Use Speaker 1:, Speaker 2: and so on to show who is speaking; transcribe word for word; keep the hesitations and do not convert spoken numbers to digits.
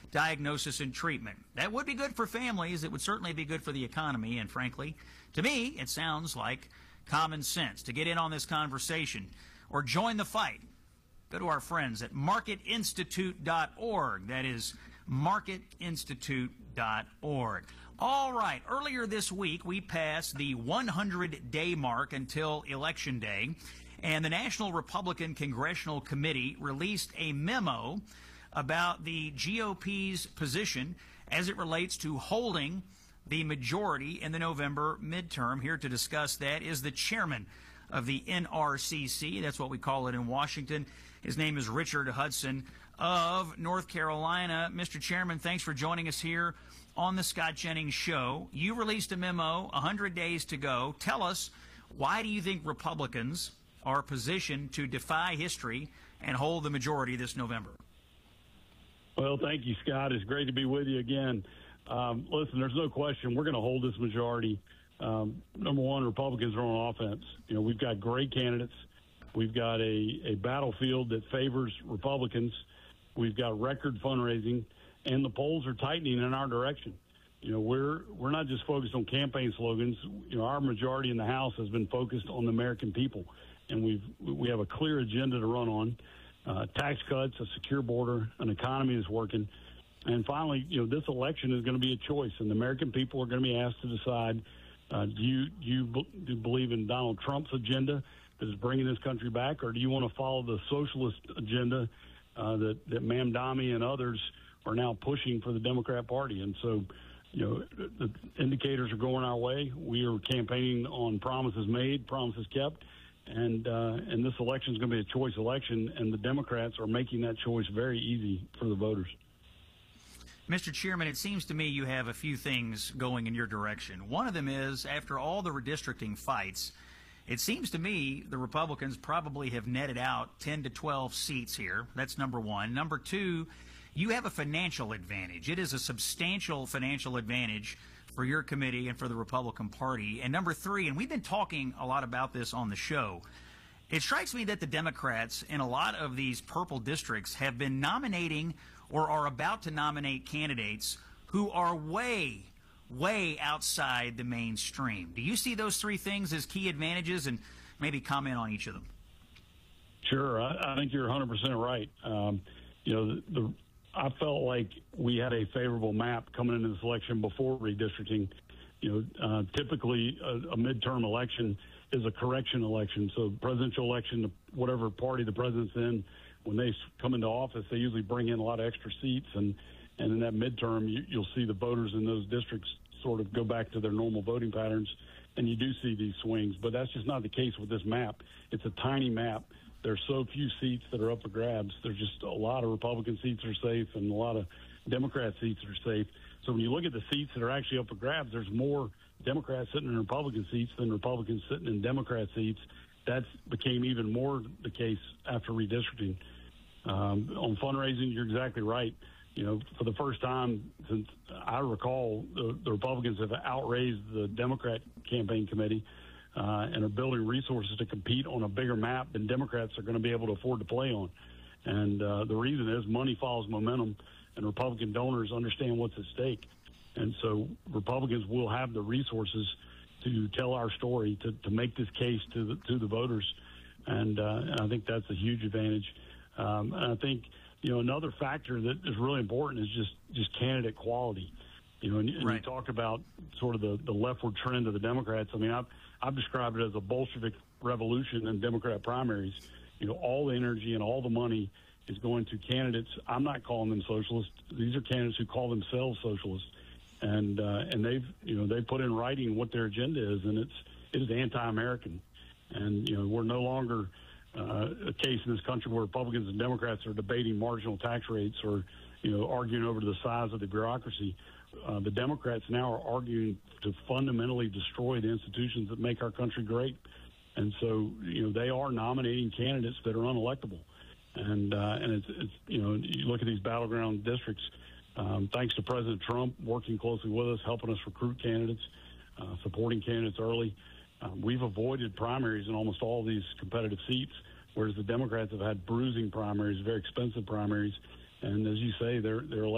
Speaker 1: diagnosis and treatment. That would be good for families. It would certainly be good for the economy. And frankly, to me, it sounds like common sense. To get in on this conversation or join the fight, go to our friends at market institute dot org. That is market institute dot org. All right. Earlier this week, we passed the one hundred day mark until Election Day, and the National Republican Congressional Committee released a memo about the G O P's position as it relates to holding the majority in the November midterm. Here to discuss that is the chairman of the N R C C. That's what we call it in Washington. His name is Richard Hudson of North Carolina. Mister Chairman, thanks for joining us here on the Scott Jennings Show. You released a memo, one hundred days to go. Tell us, why do you think Republicans are positioned to defy history and hold the majority this November?
Speaker 2: Well, thank you, Scott. It's great to be with you again. Um, listen, there's no question we're going to hold this majority. Um, number one, Republicans are on offense. You know, we've got great candidates. We've got a, a battlefield that favors Republicans. We've got record fundraising, and the polls are tightening in our direction. You know, we're we're not just focused on campaign slogans. You know, our majority in the House has been focused on the American people, and we've we have a clear agenda to run on. Uh, tax cuts, a secure border, an economy that's working. And finally, you know, this election is going to be a choice, and the American people are going to be asked to decide, uh, do you, do you, do you believe in Donald Trump's agenda that is bringing this country back, or do you want to follow the socialist agenda uh, that, that Mamdani and others are now pushing for the Democrat Party? And so, you know, the indicators are going our way. We are campaigning on promises made, promises kept. And uh, and this election is going to be a choice election, and the Democrats are making that choice very easy for the voters.
Speaker 1: Mister Chairman, it seems to me you have a few things going in your direction. One of them is, after all the redistricting fights, it seems to me the Republicans probably have netted out ten to twelve seats here. That's number one. Number two, you have a financial advantage. It is a substantial financial advantage for your committee and for the Republican Party. And number three, and we've been talking a lot about this on the show, it strikes me that the Democrats in a lot of these purple districts have been nominating or are about to nominate candidates who are way, way outside the mainstream. Do you see those three things as key advantages, and maybe comment on each of them?
Speaker 2: Sure. I, I think you're one hundred percent right. Um, you know, the, the I felt like we had a favorable map coming into this election before redistricting. You know, uh, typically a, a midterm election is a correction election. So presidential election, whatever party the president's in, when they come into office, they usually bring in a lot of extra seats. And, and in that midterm, you, you'll see the voters in those districts sort of go back to their normal voting patterns. And you do see these swings. But that's just not the case with this map. It's a tiny map. There's so few seats that are up for grabs. There's just a lot of Republican seats are safe and a lot of Democrat seats are safe. So when you look at the seats that are actually up for grabs, there's more Democrats sitting in Republican seats than Republicans sitting in Democrat seats. That became even more the case after redistricting. Um, on fundraising, you're exactly right. You know, for the first time since I recall, the, the Republicans have outraised the Democrat campaign committee. Uh, and are building resources to compete on a bigger map than Democrats are going to be able to afford to play on. And uh, the reason is money follows momentum, and Republican donors understand what's at stake. And so Republicans will have the resources to tell our story, to, to make this case to the, to the voters. And, uh, and I think that's a huge advantage. Um, and I think, you know, another factor that is really important is just, just candidate quality. You know, and, and
Speaker 1: right.
Speaker 2: You talk about sort of the, the leftward trend of the Democrats. I mean, I've, I've described it as a Bolshevik revolution in Democrat primaries. You know, all the energy and all the money is going to candidates. I'm not calling them socialists. These are candidates who call themselves socialists. And, uh, and they've, you know, they put in writing what their agenda is, and it's, it is anti-American. And, you know, we're no longer uh, a case in this country where Republicans and Democrats are debating marginal tax rates or, you know, arguing over the size of the bureaucracy. Uh, the Democrats now are arguing to fundamentally destroy the institutions that make our country great. And so, you know, they are nominating candidates that are unelectable. And, uh, and it's, it's, you know, you look at these battleground districts, um, thanks to President Trump working closely with us, helping us recruit candidates, uh, supporting candidates early. Um, we've avoided primaries in almost all these competitive seats, whereas the Democrats have had bruising primaries, very expensive primaries. And as you say, they're, they're